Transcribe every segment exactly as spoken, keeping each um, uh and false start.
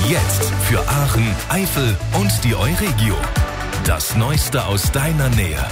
Jetzt für Aachen, Eifel und die Euregio. Das Neueste aus deiner Nähe.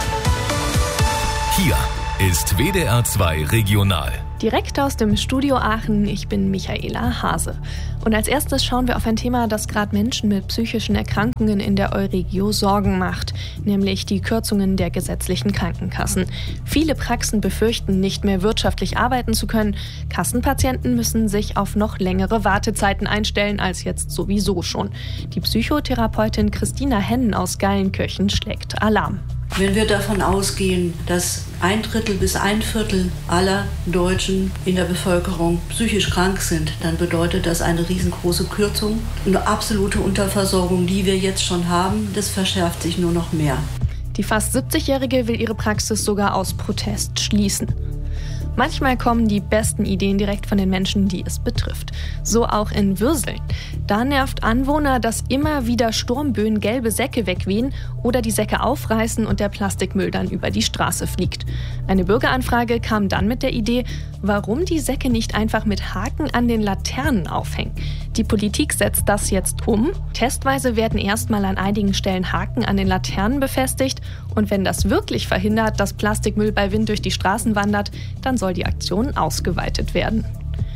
Hier ist W D R zwei Regional. Direkt aus dem Studio Aachen, ich bin Michaela Hase. Und als erstes schauen wir auf ein Thema, das gerade Menschen mit psychischen Erkrankungen in der Euregio Sorgen macht, nämlich die Kürzungen der gesetzlichen Krankenkassen. Viele Praxen befürchten, nicht mehr wirtschaftlich arbeiten zu können. Kassenpatienten müssen sich auf noch längere Wartezeiten einstellen als jetzt sowieso schon. Die Psychotherapeutin Christina Hennen aus Geilenkirchen schlägt Alarm. Wenn wir davon ausgehen, dass ein Drittel bis ein Viertel aller Deutschen in der Bevölkerung psychisch krank sind, dann bedeutet das eine riesengroße Kürzung. Eine absolute Unterversorgung, die wir jetzt schon haben, das verschärft sich nur noch mehr. Die fast siebzigjährige will ihre Praxis sogar aus Protest schließen. Manchmal kommen die besten Ideen direkt von den Menschen, die es betrifft. So auch in Würseln. Da nervt Anwohner, dass immer wieder Sturmböen gelbe Säcke wegwehen oder die Säcke aufreißen und der Plastikmüll dann über die Straße fliegt. Eine Bürgeranfrage kam dann mit der Idee, warum die Säcke nicht einfach mit Haken an den Laternen aufhängen. Die Politik setzt das jetzt um. Testweise werden erstmal an einigen Stellen Haken an den Laternen befestigt. Und wenn das wirklich verhindert, dass Plastikmüll bei Wind durch die Straßen wandert, dann soll die Aktion ausgeweitet werden.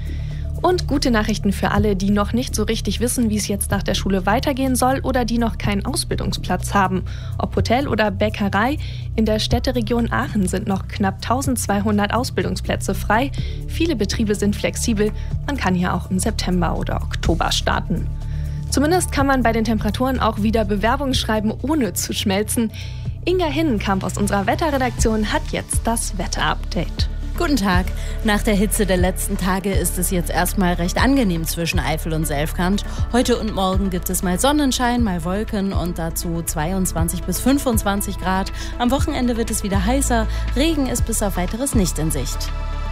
Und gute Nachrichten für alle, die noch nicht so richtig wissen, wie es jetzt nach der Schule weitergehen soll oder die noch keinen Ausbildungsplatz haben. Ob Hotel oder Bäckerei, in der Städteregion Aachen sind noch knapp eintausendzweihundert Ausbildungsplätze frei. Viele Betriebe sind flexibel, man kann hier auch im September oder Oktober starten. Zumindest kann man bei den Temperaturen auch wieder Bewerbungen schreiben, ohne zu schmelzen. Inga Hinnenkamp aus unserer Wetterredaktion hat jetzt das Wetterupdate. Guten Tag. Nach der Hitze der letzten Tage ist es jetzt erstmal recht angenehm zwischen Eifel und Selfkant. Heute und morgen gibt es mal Sonnenschein, mal Wolken und dazu zweiundzwanzig bis fünfundzwanzig Grad. Am Wochenende wird es wieder heißer. Regen ist bis auf Weiteres nicht in Sicht.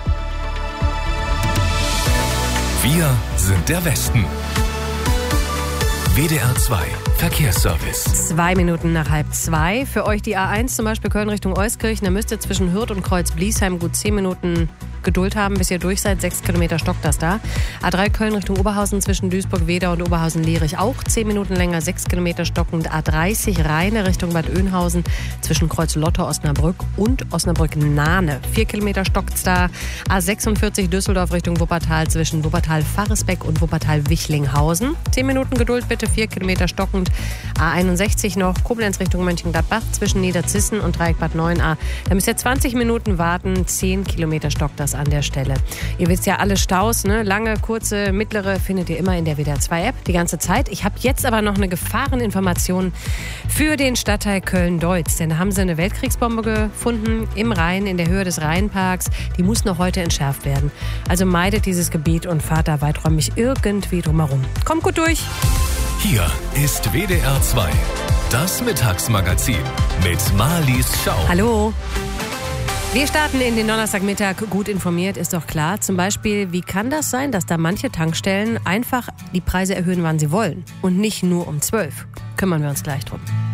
Wir sind der Westen. W D R zwei Verkehrsservice. Zwei Minuten nach halb zwei. Für euch die A eins, zum Beispiel Köln Richtung Euskirchen. Da müsst ihr zwischen Hürth und Kreuz-Bliesheim gut zehn Minuten Geduld haben, bis ihr durch seid. Sechs Kilometer stockt das da. A drei Köln Richtung Oberhausen zwischen Duisburg-Wedau und Oberhausen-Lierich auch zehn Minuten länger, sechs Kilometer stockend. A dreißig Rheine Richtung Bad Oeynhausen zwischen Kreuz-Lotte, Osnabrück und Osnabrück-Nahne. Vier Kilometer stockt's da. A sechsundvierzig Düsseldorf Richtung Wuppertal zwischen Wuppertal-Farresbeck und Wuppertal-Wichlinghausen. Zehn Minuten Geduld bitte, vier Kilometer stockend. A einundsechzig noch Koblenz Richtung Mönchengladbach zwischen Niederzissen und Dreieck Bad Neuenahr. Da müsst ihr zwanzig Minuten warten. zehn Kilometer stockt das an der Stelle. Ihr wisst ja, alle Staus, ne? Lange, kurze, mittlere, findet ihr immer in der W D R zwei App die ganze Zeit. Ich habe jetzt aber noch eine Gefahreninformation für den Stadtteil Köln-Deutz. Denn da haben sie eine Weltkriegsbombe gefunden im Rhein, in der Höhe des Rheinparks. Die muss noch heute entschärft werden. Also meidet dieses Gebiet und fahrt da weiträumig irgendwie drumherum. Kommt gut durch! Hier ist W D R zwei, das Mittagsmagazin mit Marlies Schau. Hallo! Wir starten in den Donnerstagmittag gut informiert, ist doch klar. Zum Beispiel, wie kann das sein, dass da manche Tankstellen einfach die Preise erhöhen, wann sie wollen und nicht nur um zwölf? Kümmern wir uns gleich drum.